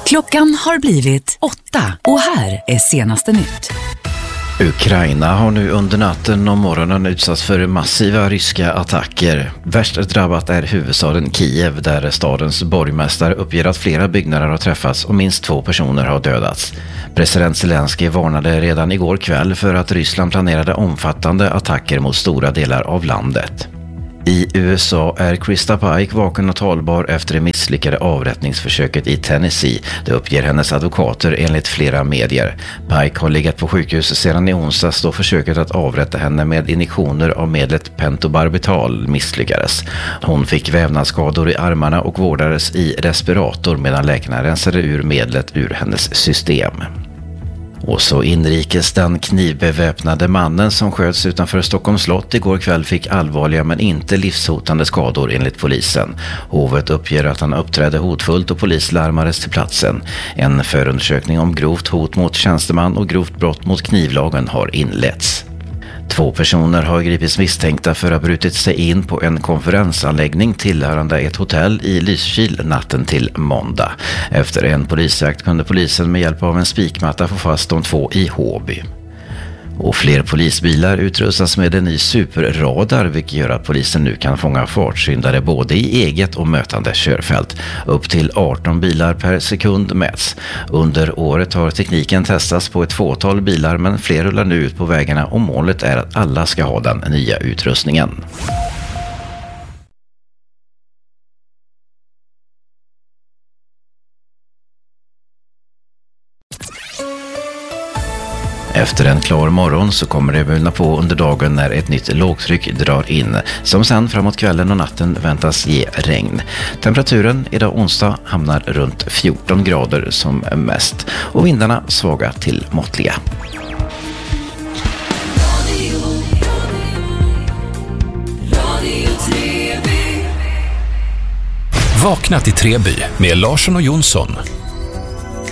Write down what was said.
Klockan har blivit 8 och här är senaste nytt. Ukraina har nu under natten och morgonen utsatts för massiva ryska attacker. Värst drabbat är huvudstaden Kiev där stadens borgmästare uppger att flera byggnader har träffats och minst 2 personer har dödats. President Zelensky varnade redan igår kväll för att Ryssland planerade omfattande attacker mot stora delar av landet. I USA är Krista Pike vaken och talbar efter det misslyckade avrättningsförsöket i Tennessee. Det uppger hennes advokater enligt flera medier. Pike har legat på sjukhus sedan i onsdags då försöket att avrätta henne med injektioner av medlet pentobarbital misslyckades. Hon fick vävnadsskador i armarna och vårdades i respirator medan läkarna rensade ur medlet ur hennes system. Och så inrikes den knivbeväpnade mannen som sköts utanför Stockholms slott igår kväll fick allvarliga men inte livshotande skador enligt polisen. Hovet uppger att han uppträdde hotfullt och polis larmades till platsen. En förundersökning om grovt hot mot tjänsteman och grovt brott mot knivlagen har inletts. 2 personer har gripits misstänkta för att ha brutit sig in på en konferensanläggning tillhörande ett hotell i Lysekil natten till måndag. Efter en polisjakt kunde polisen med hjälp av en spikmatta få fast de 2 i Håby. Och fler polisbilar utrustas med en ny superradar vilket gör att polisen nu kan fånga fartsyndare både i eget och mötande körfält. Upp till 18 bilar per sekund mäts. Under året har tekniken testats på ett fåtal bilar men fler rullar nu ut på vägarna och målet är att alla ska ha den nya utrustningen. Efter en klar morgon så kommer det mulna på under dagen när ett nytt lågtryck drar in, som sen framåt kvällen och natten väntas ge regn. Temperaturen idag onsdag hamnar runt 14 grader som mest och vindarna svaga till måttliga. Vakna till Treby med Larsson och Jonsson.